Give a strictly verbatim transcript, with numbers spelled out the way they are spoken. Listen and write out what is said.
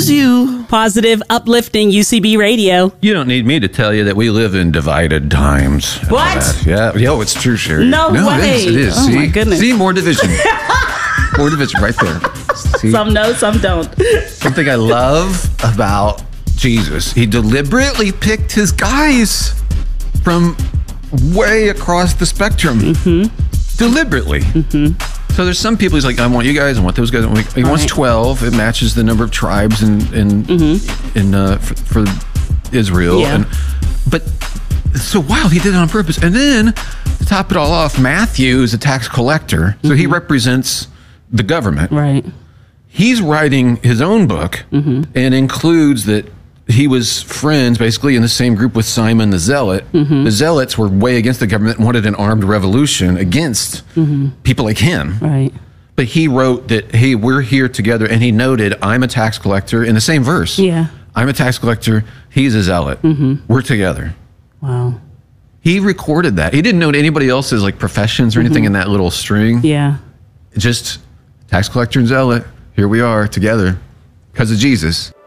You. Positive, uplifting U C B radio. You don't need me to tell you that we live in divided times. What? Uh, yeah, yo, it's true, Sherry. No, no way. It is. It is. Oh, See? my goodness. See, more division. More division right there. See? Some know, some don't. Something I love about Jesus, he deliberately picked his guys from way across the spectrum. Mm-hmm. Deliberately. Mm-hmm. So there's some people he's like, I want you guys, I want those guys. He wants right. twelve. It matches the number of tribes in in mm-hmm. in uh, for, for Israel. Yeah. And, but it's so wild. He did it on purpose. And then to top it all off, Matthew is a tax collector, so mm-hmm. he represents the government. Right. He's writing his own book mm-hmm. and includes that he was friends basically in the same group with Simon the Zealot. Mm-hmm. The Zealots were way against the government and wanted an armed revolution against mm-hmm. people like him. Right. But he wrote that, hey, we're here together. And he noted, I'm a tax collector in the same verse. Yeah. I'm a tax collector. He's a zealot. Mm-hmm. We're together. Wow. He recorded that. He didn't note anybody else's like professions or mm-hmm. anything in that little string. Yeah. Just tax collector and zealot. Here we are together because of Jesus.